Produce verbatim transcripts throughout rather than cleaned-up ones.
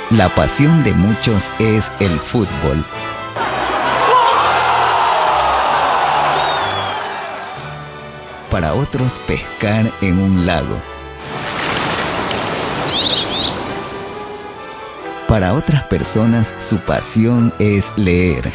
La pasión de muchos es el fútbol. Para otros, pescar en un lago. Para otras personas, su pasión es leer.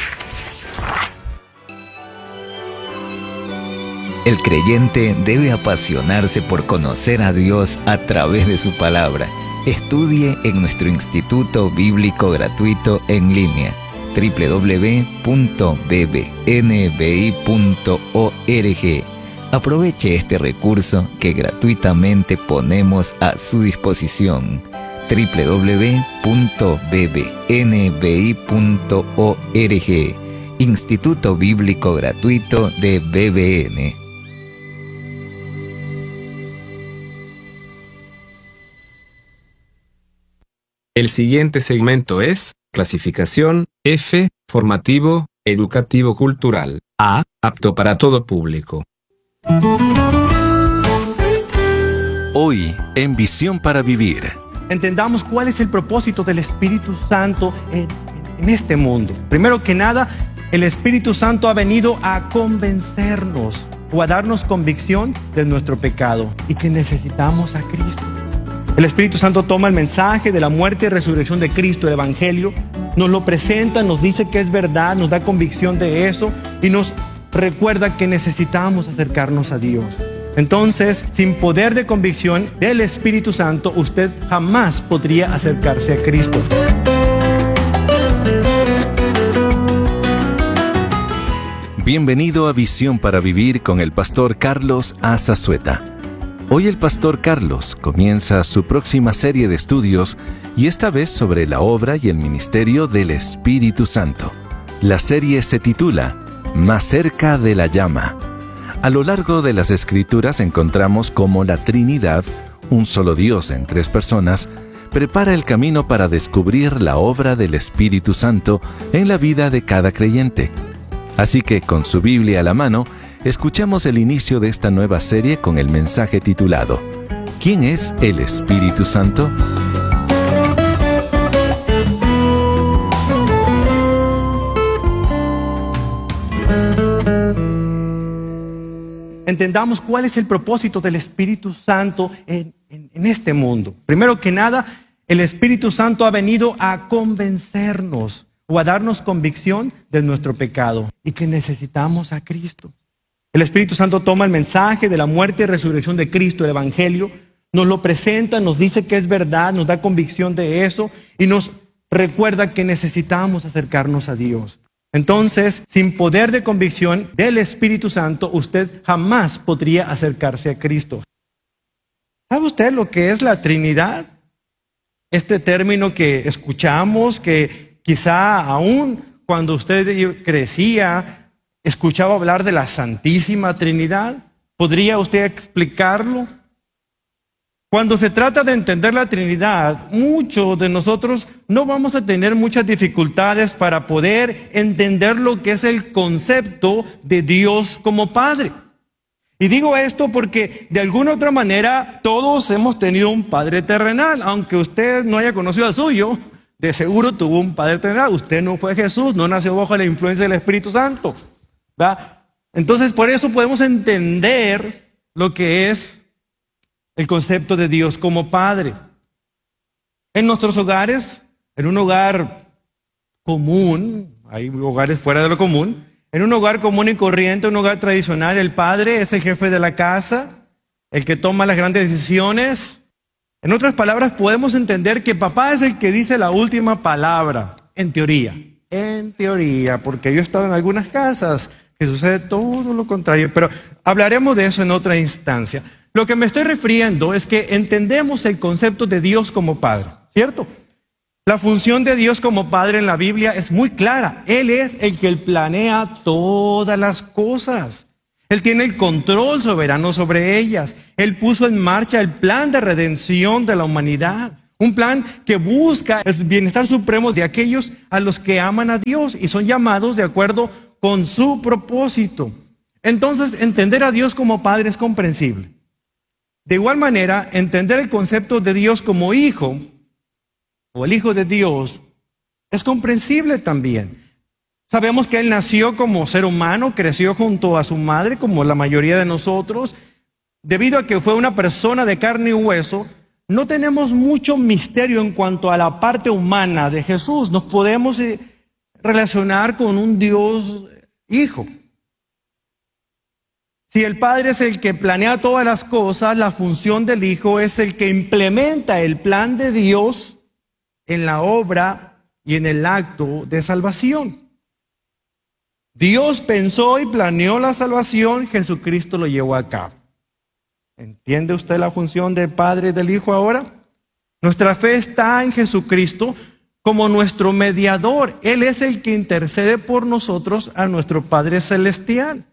El creyente debe apasionarse por conocer a Dios a través de su palabra. Estudie en nuestro Instituto Bíblico Gratuito en línea, doble u doble u doble u punto b b n b i punto org. Aproveche este recurso que gratuitamente ponemos a su disposición. doble u doble u doble u punto b b n b i punto org. Instituto Bíblico Gratuito de B B N. El siguiente segmento es clasificación F, formativo, educativo cultural. A, apto para todo público. Hoy, en Visión para Vivir. Entendamos cuál es el propósito del Espíritu Santo en, en este mundo. Primero que nada, el Espíritu Santo ha venido a convencernos o a darnos convicción de nuestro pecado y que necesitamos a Cristo. El Espíritu Santo toma el mensaje de la muerte y resurrección de Cristo, el Evangelio, nos lo presenta, nos dice que es verdad, nos da convicción de eso y nos recuerda que necesitamos acercarnos a Dios. Entonces, sin poder de convicción del Espíritu Santo, usted jamás podría acercarse a Cristo. Bienvenido a Visión para Vivir con el pastor Carlos Azazueta. Hoy el pastor Carlos comienza su próxima serie de estudios y esta vez sobre la obra y el ministerio del Espíritu Santo. La serie se titula Más cerca de la llama. A lo largo de las Escrituras encontramos cómo la Trinidad, un solo Dios en tres personas, prepara el camino para descubrir la obra del Espíritu Santo en la vida de cada creyente. Así que con su Biblia a la mano, escuchamos el inicio de esta nueva serie con el mensaje titulado ¿Quién es el Espíritu Santo? Entendamos cuál es el propósito del Espíritu Santo en, en, en este mundo. Primero que nada, el Espíritu Santo ha venido a convencernos o a darnos convicción de nuestro pecado y que necesitamos a Cristo. El Espíritu Santo toma el mensaje de la muerte y resurrección de Cristo, el Evangelio, nos lo presenta, nos dice que es verdad, nos da convicción de eso y nos recuerda que necesitamos acercarnos a Dios. Entonces, sin poder de convicción del Espíritu Santo, usted jamás podría acercarse a Cristo. ¿Sabe usted lo que es la Trinidad? Este término que escuchamos, que quizá aún cuando usted crecía, escuchaba hablar de la Santísima Trinidad. ¿Podría usted explicarlo? Cuando se trata de entender la Trinidad, muchos de nosotros no vamos a tener muchas dificultades para poder entender lo que es el concepto de Dios como Padre. Y digo esto porque de alguna u otra manera todos hemos tenido un Padre terrenal, aunque usted no haya conocido al suyo, de seguro tuvo un Padre terrenal. Usted no fue Jesús, no nació bajo la influencia del Espíritu Santo, ¿verdad? Entonces por eso podemos entender lo que es el concepto de Dios como Padre. En nuestros hogares, en un hogar común, hay hogares fuera de lo común, en un hogar común y corriente, un hogar tradicional, el padre es el jefe de la casa, el que toma las grandes decisiones. En otras palabras, podemos entender que papá es el que dice la última palabra, en teoría. En teoría, porque yo he estado en algunas casas que sucede todo lo contrario, pero hablaremos de eso en otra instancia. Lo que me estoy refiriendo es que entendemos el concepto de Dios como Padre, ¿cierto? La función de Dios como Padre en la Biblia es muy clara. Él es el que planea todas las cosas. Él tiene el control soberano sobre ellas. Él puso en marcha el plan de redención de la humanidad. Un plan que busca el bienestar supremo de aquellos a los que aman a Dios y son llamados de acuerdo con su propósito. Entonces, entender a Dios como Padre es comprensible. De igual manera, entender el concepto de Dios como Hijo o el Hijo de Dios, es comprensible también. Sabemos que Él nació como ser humano, creció junto a su madre, como la mayoría de nosotros. Debido a que fue una persona de carne y hueso, no tenemos mucho misterio en cuanto a la parte humana de Jesús. Nos podemos relacionar con un Dios Hijo. Si el Padre es el que planea todas las cosas, la función del Hijo es el que implementa el plan de Dios en la obra y en el acto de salvación. Dios pensó y planeó la salvación, Jesucristo lo llevó a cabo. ¿Entiende usted la función del Padre y del Hijo ahora? Nuestra fe está en Jesucristo como nuestro mediador. Él es el que intercede por nosotros a nuestro Padre Celestial.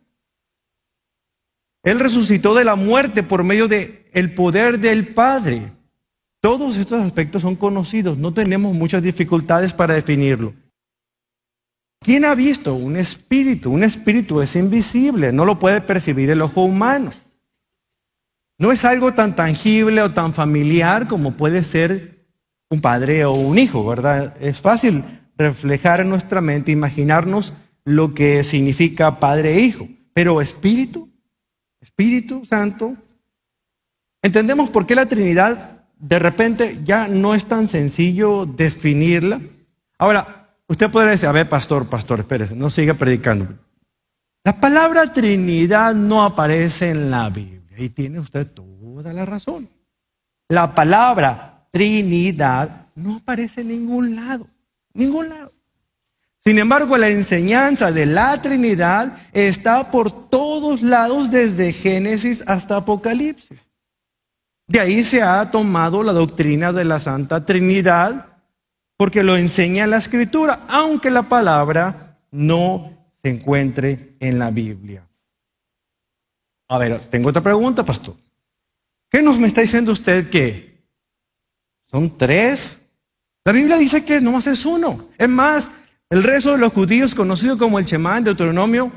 Él resucitó de la muerte por medio del poder del Padre. Todos estos aspectos son conocidos, no tenemos muchas dificultades para definirlo. ¿Quién ha visto un espíritu? Un espíritu es invisible, no lo puede percibir el ojo humano. No es algo tan tangible o tan familiar como puede ser un padre o un hijo, ¿verdad? Es fácil reflejar en nuestra mente, imaginarnos lo que significa padre e hijo. Pero espíritu, Espíritu Santo, entendemos por qué la Trinidad de repente ya no es tan sencillo definirla. Ahora, usted podría decir, a ver, pastor, pastor, espérese, no siga predicando. La palabra Trinidad no aparece en la Biblia y tiene usted toda la razón. La palabra Trinidad no aparece en ningún lado, ningún lado. Sin embargo, la enseñanza de la Trinidad está por todos lados desde Génesis hasta Apocalipsis. De ahí se ha tomado la doctrina de la Santa Trinidad porque lo enseña la Escritura, aunque la palabra no se encuentre en la Biblia. A ver, tengo otra pregunta, pastor. ¿Qué nos me está diciendo usted que son tres? La Biblia dice que nomás es uno. Es más, el rezo de los judíos, conocido como el Shema en Deuteronomio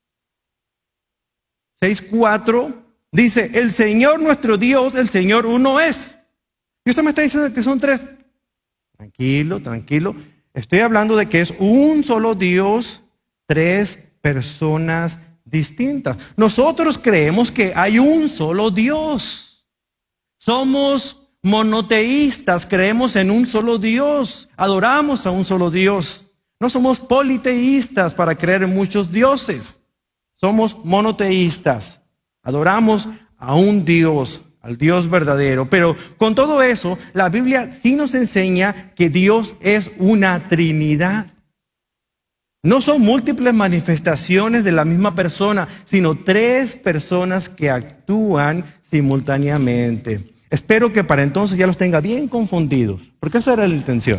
seis cuatro, dice, el Señor nuestro Dios, el Señor uno es. Y usted me está diciendo que son tres. Tranquilo, tranquilo. Estoy hablando de que es un solo Dios, tres personas distintas. Nosotros creemos que hay un solo Dios. Somos monoteístas, creemos en un solo Dios, adoramos a un solo Dios. No somos politeístas para creer en muchos dioses. Somos monoteístas. Adoramos a un Dios, al Dios verdadero. Pero con todo eso, la Biblia sí nos enseña que Dios es una Trinidad. No son múltiples manifestaciones de la misma persona, sino tres personas que actúan simultáneamente. Espero que para entonces ya los tenga bien confundidos, porque esa era la intención.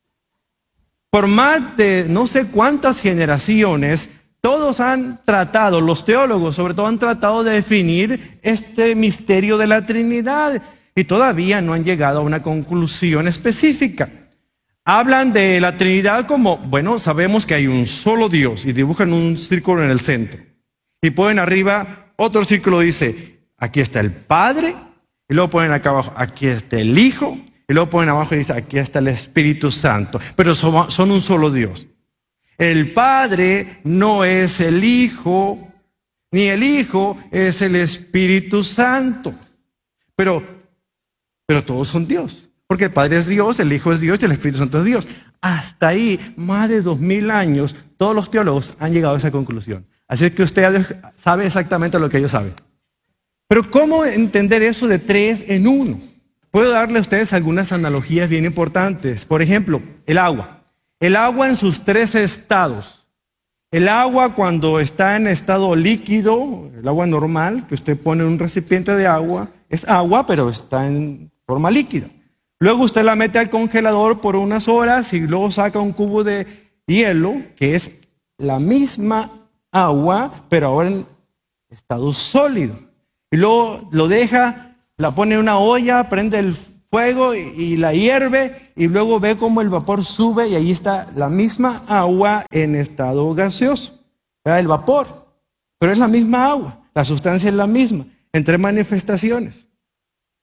Por más de no sé cuántas generaciones, todos han tratado, los teólogos sobre todo han tratado de definir este misterio de la Trinidad y todavía no han llegado a una conclusión específica. Hablan de la Trinidad como, bueno, sabemos que hay un solo Dios y dibujan un círculo en el centro. Y ponen arriba otro círculo, dice, aquí está el Padre, y luego ponen acá abajo, aquí está el Hijo, y luego ponen abajo y dice, aquí está el Espíritu Santo. Pero son, son un solo Dios. El Padre no es el Hijo, ni el Hijo es el Espíritu Santo. Pero, pero todos son Dios. Porque el Padre es Dios, el Hijo es Dios y el Espíritu Santo es Dios. Hasta ahí, más de dos mil años, todos los teólogos han llegado a esa conclusión. Así que usted sabe exactamente lo que ellos saben. Pero ¿cómo entender eso de tres en uno? Puedo darle a ustedes algunas analogías bien importantes. Por ejemplo, el agua. El agua en sus tres estados. El agua cuando está en estado líquido, el agua normal, que usted pone en un recipiente de agua, es agua, pero está en forma líquida. Luego usted la mete al congelador por unas horas y luego saca un cubo de hielo, que es la misma agua, pero ahora en estado sólido. Y luego lo deja, la pone en una olla, prende el fuego y, y la hierve y luego ve cómo el vapor sube y ahí está la misma agua en estado gaseoso. ¿Verdad? El vapor, pero es la misma agua, la sustancia es la misma, en tres manifestaciones.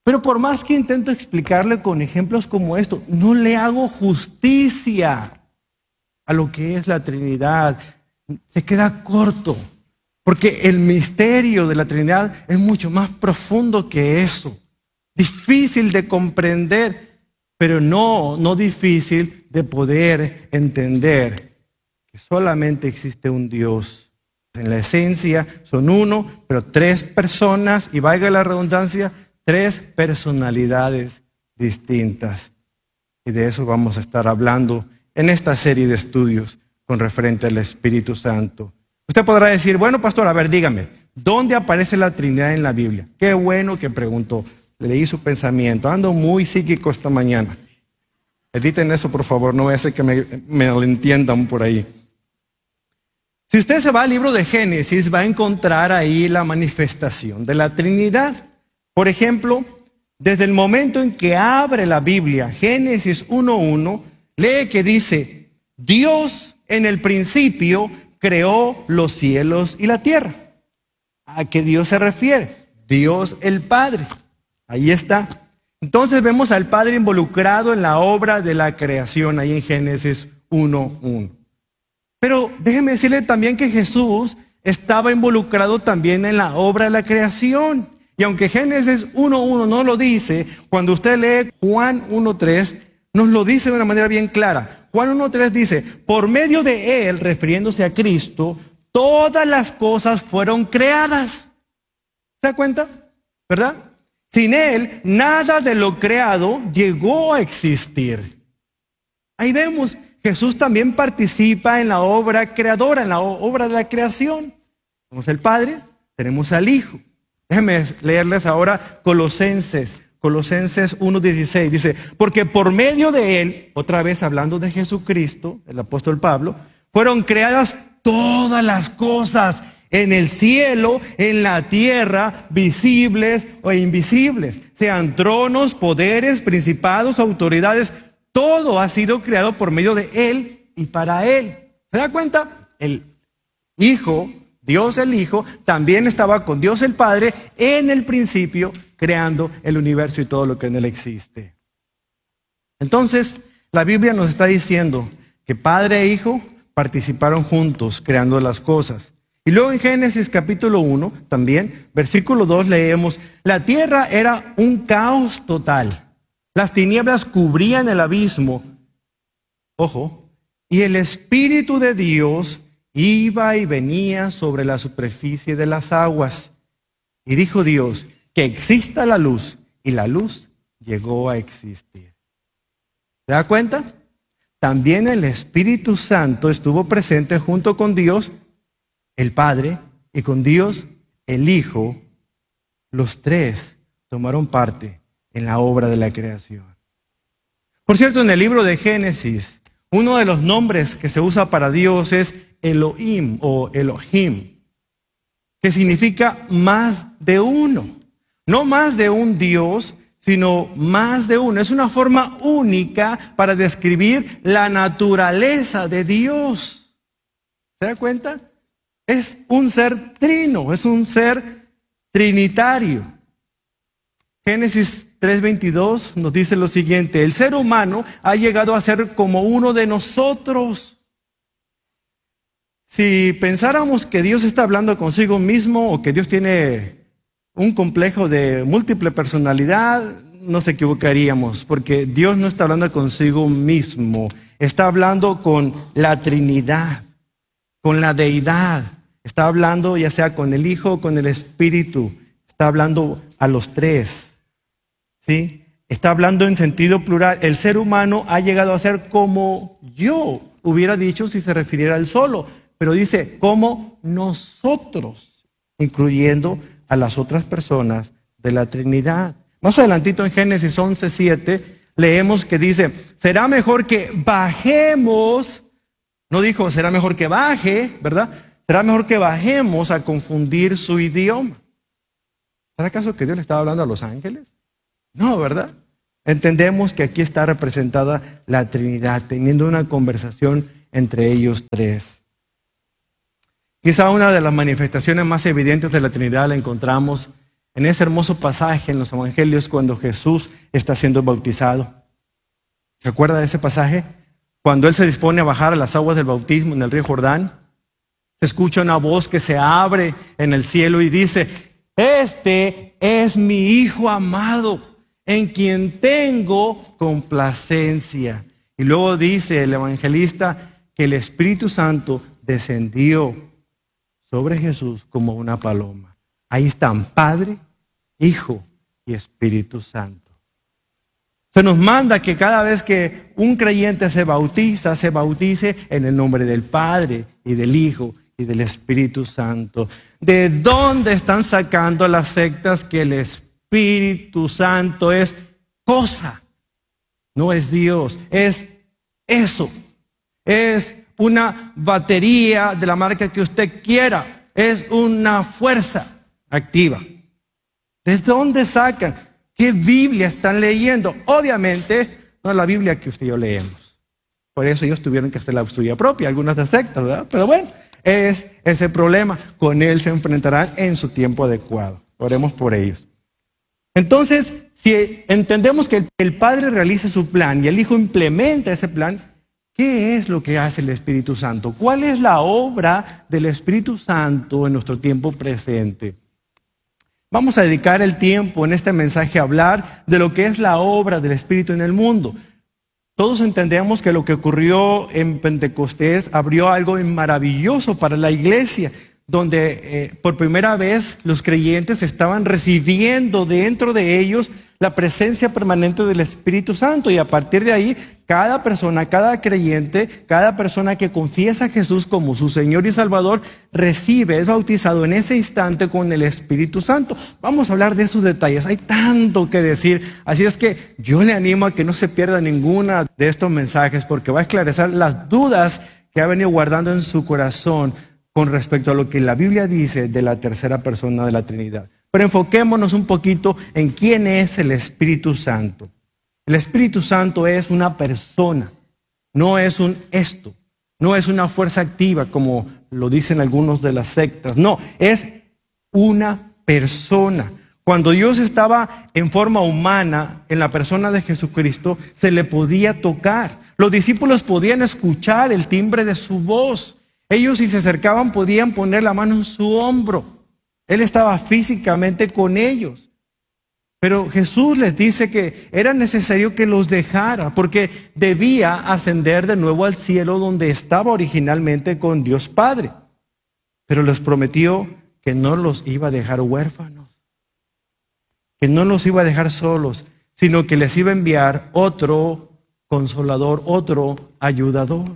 Pero por más que intento explicarle con ejemplos como estos, no le hago justicia a lo que es la Trinidad. Se queda corto, porque el misterio de la Trinidad es mucho más profundo que eso. Difícil de comprender, pero no, no difícil de poder entender que solamente existe un Dios. En la esencia son uno, pero tres personas, y valga la redundancia, tres personalidades distintas. Y de eso vamos a estar hablando en esta serie de estudios con referente al Espíritu Santo. Usted podrá decir, bueno, pastor, a ver, dígame, ¿dónde aparece la Trinidad en la Biblia? Qué bueno que preguntó. Leí su pensamiento. Ando muy psíquico esta mañana. Editen eso, por favor, no voy a hacer que me, me lo entiendan por ahí. Si usted se va al libro de Génesis, va a encontrar ahí la manifestación de la Trinidad. Por ejemplo, desde el momento en que abre la Biblia, Génesis uno uno, lee que dice, Dios en el principio creó los cielos y la tierra. ¿A qué Dios se refiere? Dios el Padre. Ahí está. Entonces vemos al Padre involucrado en la obra de la creación, ahí en Génesis uno uno. Pero déjeme decirle también que Jesús estaba involucrado también en la obra de la creación. Y aunque Génesis uno uno no lo dice, cuando usted lee Juan uno tres, nos lo dice de una manera bien clara. Juan uno tres dice, por medio de Él, refiriéndose a Cristo, todas las cosas fueron creadas. ¿Se da cuenta? ¿Verdad? Sin Él, nada de lo creado llegó a existir. Ahí vemos, Jesús también participa en la obra creadora, en la obra de la creación. Tenemos el Padre, tenemos al Hijo. Déjenme leerles ahora Colosenses, Colosenses uno dieciséis. Dice, porque por medio de Él, otra vez hablando de Jesucristo, el apóstol Pablo, fueron creadas todas las cosas en el cielo, en la tierra, visibles o invisibles, sean tronos, poderes, principados, autoridades, todo ha sido creado por medio de Él y para Él. ¿Se da cuenta? El Hijo, Dios el Hijo, también estaba con Dios el Padre en el principio, creando el universo y todo lo que en él existe. Entonces, la Biblia nos está diciendo que Padre e Hijo participaron juntos creando las cosas. Y luego en Génesis capítulo uno, también, versículo dos, leemos, la tierra era un caos total. Las tinieblas cubrían el abismo. Ojo, y el Espíritu de Dios iba y venía sobre la superficie de las aguas. Y dijo Dios, que exista la luz, y la luz llegó a existir. ¿Se da cuenta? También el Espíritu Santo estuvo presente junto con Dios, el Padre, y con Dios, el Hijo. Los tres tomaron parte en la obra de la creación. Por cierto, en el libro de Génesis, uno de los nombres que se usa para Dios es Elohim o Elohim, que significa más de uno. No más de un Dios, sino más de uno. Es una forma única para describir la naturaleza de Dios. ¿Se da cuenta? Es un ser trino, es un ser trinitario. Génesis tres veintidós nos dice lo siguiente, el ser humano ha llegado a ser como uno de nosotros. Si pensáramos que Dios está hablando consigo mismo o que Dios tiene un complejo de múltiple personalidad, nos equivocaríamos, porque Dios no está hablando consigo mismo, está hablando con la Trinidad, con la deidad, está hablando ya sea con el Hijo o con el Espíritu, está hablando a los tres, ¿sí? Está hablando en sentido plural. El ser humano ha llegado a ser como yo hubiera dicho si se refiriera al solo, pero dice como nosotros, incluyendo a las otras personas de la Trinidad. Más adelantito en Génesis once siete leemos que dice, será mejor que bajemos, no dijo será mejor que baje, ¿verdad? Será mejor que bajemos a confundir su idioma. ¿Será acaso que Dios le estaba hablando a los ángeles? No, ¿verdad? Entendemos que aquí está representada la Trinidad, teniendo una conversación entre ellos tres. Quizá una de las manifestaciones más evidentes de la Trinidad la encontramos en ese hermoso pasaje en los evangelios cuando Jesús está siendo bautizado. ¿Se acuerda de ese pasaje? Cuando Él se dispone a bajar a las aguas del bautismo en el río Jordán, se escucha una voz que se abre en el cielo y dice: este es mi Hijo amado, en quien tengo complacencia. Y luego dice el evangelista que el Espíritu Santo descendió sobre Jesús como una paloma. Ahí están Padre, Hijo y Espíritu Santo. Se nos manda que cada vez que un creyente se bautiza, se bautice en el nombre del Padre y del Hijo y del Espíritu Santo. ¿De dónde están sacando las sectas que el Espíritu Santo es cosa? No es Dios, es eso. Es una batería de la marca que usted quiera. Es una fuerza activa. ¿De dónde sacan? ¿Qué Biblia están leyendo? Obviamente, no es la Biblia que usted y yo leemos. Por eso ellos tuvieron que hacer la suya propia, algunas de sectas, ¿verdad? Pero bueno, es ese problema. Con Él se enfrentarán en su tiempo adecuado. Oremos por ellos. Entonces, si entendemos que el Padre realiza su plan y el Hijo implementa ese plan, ¿qué es lo que hace el Espíritu Santo? ¿Cuál es la obra del Espíritu Santo en nuestro tiempo presente? Vamos a dedicar el tiempo en este mensaje a hablar de lo que es la obra del Espíritu en el mundo. Todos entendemos que lo que ocurrió en Pentecostés abrió algo maravilloso para la iglesia, donde eh, por primera vez los creyentes estaban recibiendo dentro de ellos la presencia permanente del Espíritu Santo, y a partir de ahí cada persona, cada creyente, cada persona que confiesa a Jesús como su Señor y Salvador recibe, es bautizado en ese instante con el Espíritu Santo. Vamos a hablar de esos detalles, hay tanto que decir, así es que yo le animo a que no se pierda ninguna de estos mensajes, porque va a esclarecer las dudas que ha venido guardando en su corazón con respecto a lo que la Biblia dice de la tercera persona de la Trinidad. Pero enfoquémonos un poquito en quién es el Espíritu Santo. El Espíritu Santo es una persona, no es un esto, no es una fuerza activa como lo dicen algunos de las sectas, no, es una persona. Cuando Dios estaba en forma humana, en la persona de Jesucristo, se le podía tocar. Los discípulos podían escuchar el timbre de su voz. Ellos, si se acercaban, podían poner la mano en su hombro. Él estaba físicamente con ellos. Pero Jesús les dice que era necesario que los dejara, porque debía ascender de nuevo al cielo donde estaba originalmente con Dios Padre. Pero les prometió que no los iba a dejar huérfanos, que no los iba a dejar solos, sino que les iba a enviar otro consolador, otro ayudador.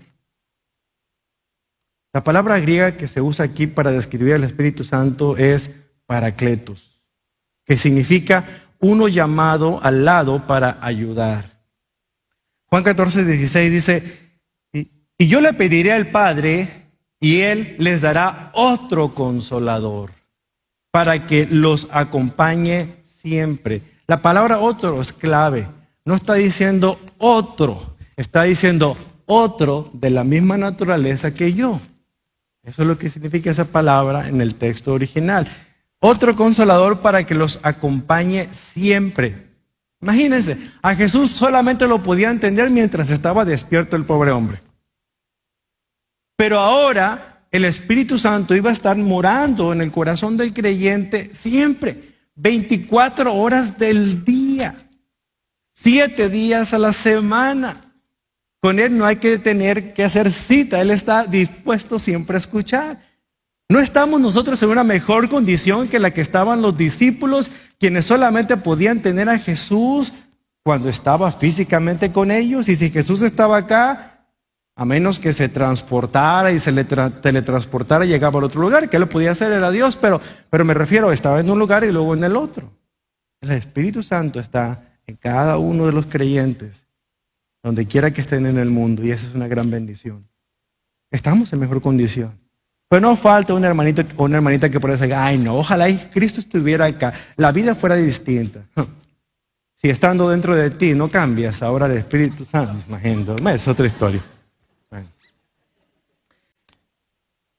La palabra griega que se usa aquí para describir al Espíritu Santo es parakletos, que significa uno llamado al lado para ayudar. Juan catorce, dieciséis dice, y, y yo le pediré al Padre y Él les dará otro consolador para que los acompañe siempre. La palabra otro es clave. No está diciendo otro, está diciendo otro de la misma naturaleza que yo. Eso es lo que significa esa palabra en el texto original. Otro consolador para que los acompañe siempre. Imagínense, a Jesús solamente lo podía entender mientras estaba despierto el pobre hombre. Pero ahora el Espíritu Santo iba a estar morando en el corazón del creyente siempre, veinticuatro horas del día, siete días a la semana. Con Él no hay que tener que hacer cita, Él está dispuesto siempre a escuchar. ¿No estamos nosotros en una mejor condición que la que estaban los discípulos, quienes solamente podían tener a Jesús cuando estaba físicamente con ellos? Y si Jesús estaba acá, a menos que se transportara y se le tra- teletransportara y llegaba al otro lugar, que Él lo podía hacer, era Dios, pero, pero me refiero, estaba en un lugar y luego en el otro. El Espíritu Santo está en cada uno de los creyentes, donde quiera que estén en el mundo, y esa es una gran bendición. Estamos en mejor condición. Pero no falta un hermanito o una hermanita que por eso diga, ay no, ojalá Cristo estuviera acá, la vida fuera distinta. Si estando dentro de ti no cambias, ahora el Espíritu Santo, imagínate, es otra historia. Bueno.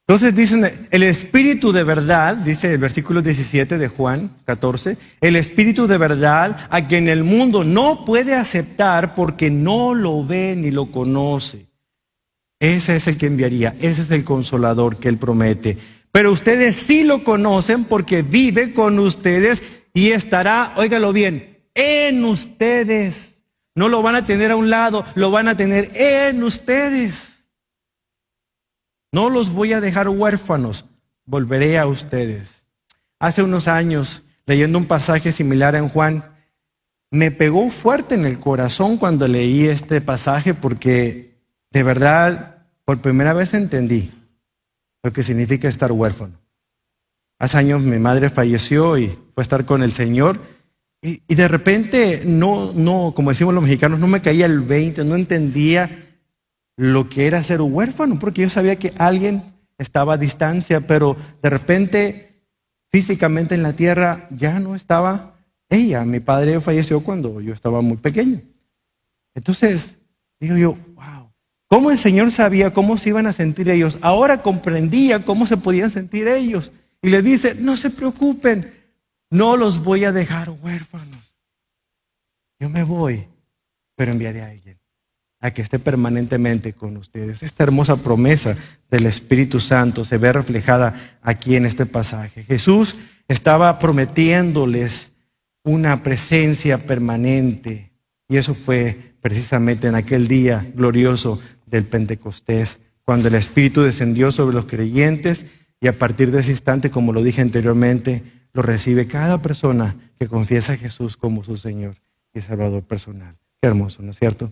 Entonces dicen, el Espíritu de verdad, dice el versículo diecisiete de Juan catorce, el Espíritu de verdad a quien el mundo no puede aceptar porque no lo ve ni lo conoce. Ese es el que enviaría, ese es el consolador que Él promete. Pero ustedes sí lo conocen porque vive con ustedes y estará, óigalo bien, en ustedes. No lo van a tener a un lado, lo van a tener en ustedes. No los voy a dejar huérfanos, volveré a ustedes. Hace unos años, leyendo un pasaje similar en Juan, me pegó fuerte en el corazón cuando leí este pasaje porque de verdad, por primera vez entendí lo que significa estar huérfano. Hace años mi madre falleció y fue a estar con el Señor y, y de repente, no, no, como decimos los mexicanos, no me caía el veinte, no entendía lo que era ser huérfano, porque yo sabía que alguien estaba a distancia, pero de repente, físicamente en la tierra, ya no estaba ella. Mi padre falleció cuando yo estaba muy pequeño. Entonces, digo yo, wow, ¿cómo el Señor sabía cómo se iban a sentir ellos? Ahora comprendía cómo se podían sentir ellos. Y le dice, no se preocupen, no los voy a dejar huérfanos. Yo me voy, pero enviaré a alguien a que esté permanentemente con ustedes. Esta hermosa promesa del Espíritu Santo se ve reflejada aquí en este pasaje. Jesús estaba prometiéndoles una presencia permanente y eso fue precisamente en aquel día glorioso del Pentecostés, cuando el Espíritu descendió sobre los creyentes y a partir de ese instante, como lo dije anteriormente, lo recibe cada persona que confiesa a Jesús como su Señor y Salvador personal. Qué hermoso, ¿no es cierto?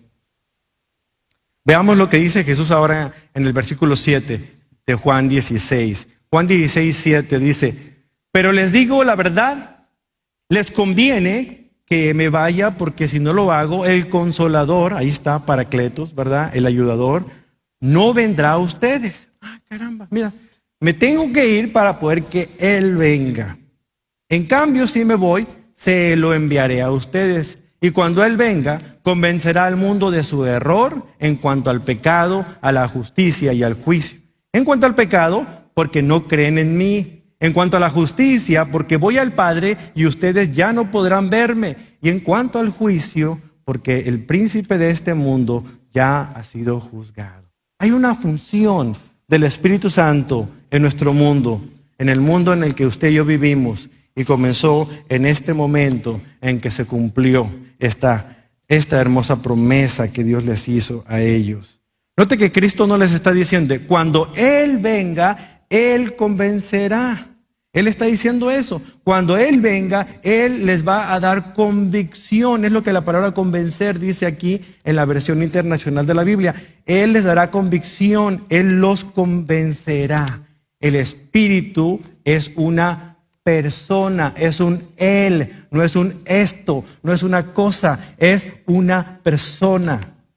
Veamos lo que dice Jesús ahora en el versículo siete de Juan dieciséis. Juan dieciséis, siete dice, pero les digo la verdad, les conviene que me vaya porque si no lo hago, el Consolador, ahí está Paracletos, ¿verdad? El ayudador, no vendrá a ustedes. Ah, caramba, mira, me tengo que ir para poder que Él venga. En cambio, si me voy, se lo enviaré a ustedes. Y cuando Él venga, convencerá al mundo de su error en cuanto al pecado, a la justicia y al juicio. En cuanto al pecado, porque no creen en mí. En cuanto a la justicia, porque voy al Padre y ustedes ya no podrán verme. Y en cuanto al juicio, porque el príncipe de este mundo ya ha sido juzgado. Hay una función del Espíritu Santo en nuestro mundo, en el mundo en el que usted y yo vivimos. Y comenzó en este momento en que se cumplió esta, esta hermosa promesa que Dios les hizo a ellos. Note que Cristo no les está diciendo, cuando Él venga, Él convencerá. Él está diciendo eso. Cuando Él venga, Él les va a dar convicción. Es lo que la palabra convencer dice aquí en la versión internacional de la Biblia. Él les dará convicción, Él los convencerá. El Espíritu es una persona, es un Él, no es un esto, no es una cosa, es una persona.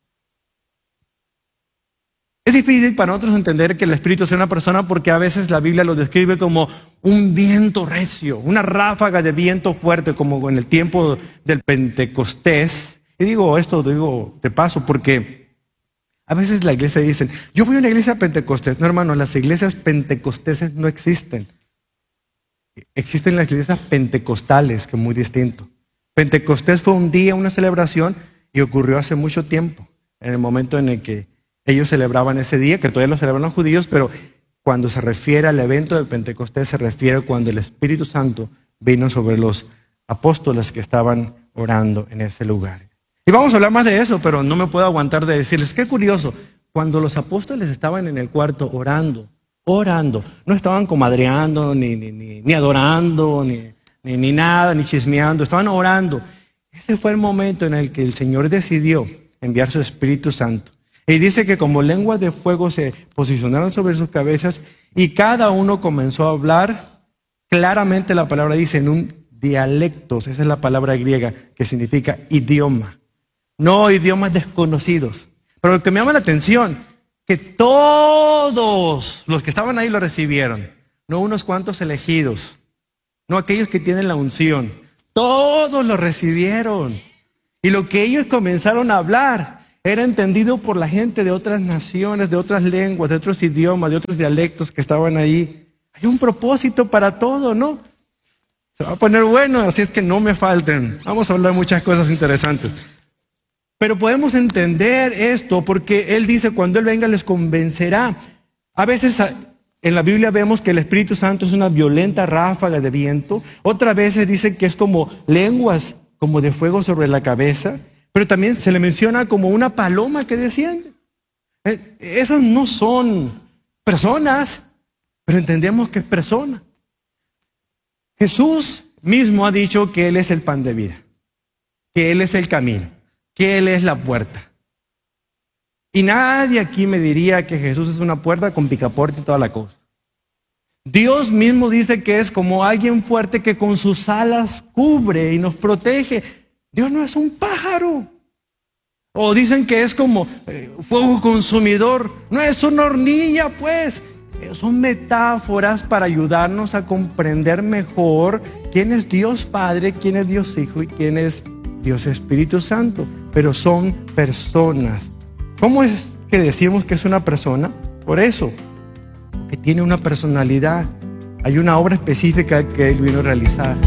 Es difícil para nosotros entender que el Espíritu sea una persona porque a veces la Biblia lo describe como un viento recio, una ráfaga de viento fuerte, como en el tiempo del Pentecostés. Y digo esto, digo de paso, porque a veces la iglesia dice, yo voy a una iglesia pentecostés. No, hermano, las iglesias pentecosteses no existen. Existen las iglesias pentecostales, que es muy distinto. Pentecostés fue un día, una celebración, y ocurrió hace mucho tiempo, en el momento en el que ellos celebraban ese día, que todavía lo celebran los judíos, pero cuando se refiere al evento del Pentecostés, se refiere cuando el Espíritu Santo vino sobre los apóstoles que estaban orando en ese lugar. Y vamos a hablar más de eso, pero no me puedo aguantar de decirles, qué curioso, cuando los apóstoles estaban en el cuarto orando, orando, no estaban comadreando, ni, ni, ni, ni adorando, ni, ni, ni nada, ni chismeando, estaban orando. Ese fue el momento en el que el Señor decidió enviar su Espíritu Santo. Y dice que como lenguas de fuego se posicionaron sobre sus cabezas y cada uno comenzó a hablar. Claramente la palabra dice en un dialectos, esa es la palabra griega que significa idioma. No idiomas desconocidos. Pero lo que me llama la atención, que todos los que estaban ahí lo recibieron, no unos cuantos elegidos, no aquellos que tienen la unción, todos lo recibieron. Y lo que ellos comenzaron a hablar Era entendido por la gente de otras naciones, de otras lenguas, de otros idiomas, de otros dialectos que estaban ahí. Hay un propósito para todo, ¿no? Se va a poner bueno, así es que no me falten. Vamos a hablar de muchas cosas interesantes. Pero podemos entender esto porque Él dice, cuando Él venga les convencerá. A veces en la Biblia vemos que el Espíritu Santo es una violenta ráfaga de viento. Otras veces dice que es como lenguas, como de fuego sobre la cabeza. Pero también se le menciona como una paloma que desciende. Eh, esas no son personas, pero entendemos que es persona. Jesús mismo ha dicho que Él es el pan de vida, que Él es el camino, que Él es la puerta. Y nadie aquí me diría que Jesús es una puerta con picaporte y toda la cosa. Dios mismo dice que es como alguien fuerte que con sus alas cubre y nos protege. Dios no es un pájaro. O dicen que es como eh, fuego consumidor. No es una hornilla, pues. Son metáforas para ayudarnos a comprender mejor quién es Dios Padre, quién es Dios Hijo y quién es Dios Espíritu Santo. Pero son personas. ¿Cómo es que decimos que es una persona? Por eso, que tiene una personalidad. Hay una obra específica que Él vino a realizar.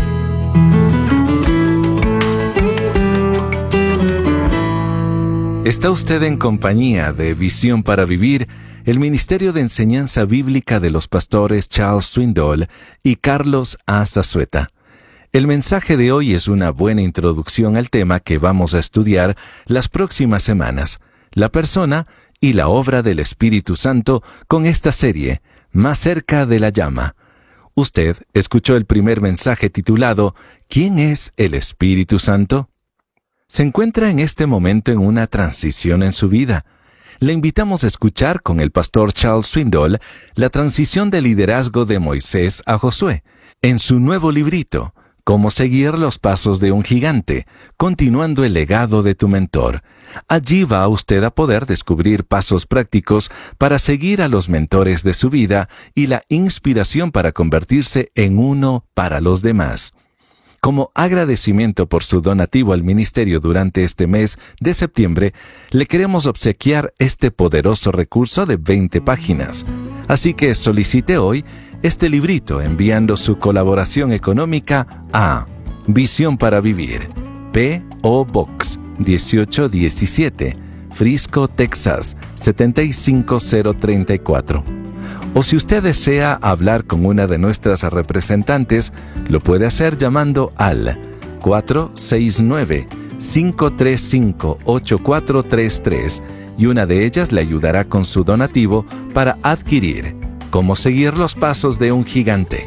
Está usted en compañía de Visión para Vivir, el Ministerio de Enseñanza Bíblica de los pastores Charles Swindoll y Carlos Azazueta. El mensaje de hoy es una buena introducción al tema que vamos a estudiar las próximas semanas, la persona y la obra del Espíritu Santo con esta serie, Más cerca de la llama. Usted escuchó el primer mensaje titulado ¿Quién es el Espíritu Santo? Se encuentra en este momento en una transición en su vida. Le invitamos a escuchar con el pastor Charles Swindoll la transición de liderazgo de Moisés a Josué, en su nuevo librito, Cómo seguir los pasos de un gigante, continuando el legado de tu mentor. Allí va usted a poder descubrir pasos prácticos para seguir a los mentores de su vida y la inspiración para convertirse en uno para los demás. Como agradecimiento por su donativo al ministerio durante este mes de septiembre, le queremos obsequiar este poderoso recurso de veinte páginas. Así que solicite hoy este librito enviando su colaboración económica a Visión para Vivir, P O Box dieciocho diecisiete, Frisco, Texas setenta y cinco cero treinta y cuatro. O si usted desea hablar con una de nuestras representantes, lo puede hacer llamando al cuatro seis nueve, cinco tres cinco, ocho cuatro tres tres y una de ellas le ayudará con su donativo para adquirir Cómo seguir los pasos de un gigante.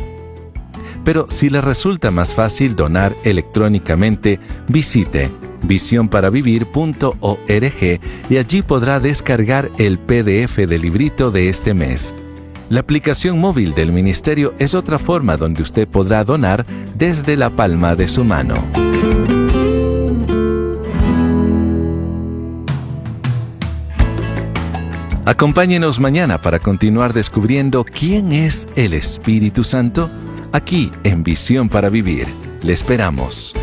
Pero si le resulta más fácil donar electrónicamente, visite visión para vivir punto org y allí podrá descargar el P D F del librito de este mes. La aplicación móvil del ministerio es otra forma donde usted podrá donar desde la palma de su mano. Acompáñenos mañana para continuar descubriendo quién es el Espíritu Santo, aquí en Visión para Vivir. Le esperamos.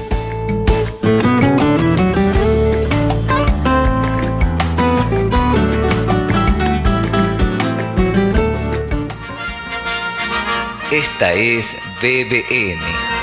Esta es B B N,